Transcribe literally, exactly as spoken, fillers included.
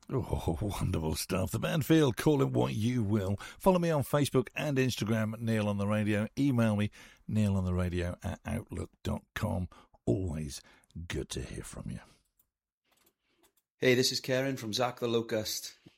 Oh, wonderful stuff. The band Feel, call it what you will. Follow me on Facebook and Instagram, Neil on the Radio. Email me, neilontheradio at outlook dot com. Always good to hear from you. Hey, this is Karen from Zach the Locust.